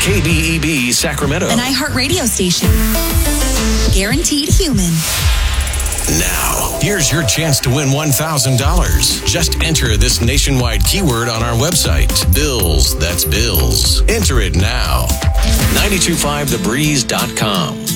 KBEB Sacramento. An iHeartRadio station. Guaranteed human. Now, here's your chance to win $1,000. Just enter this nationwide keyword on our website. Bills, that's bills. Enter it now. 925thebreeze.com.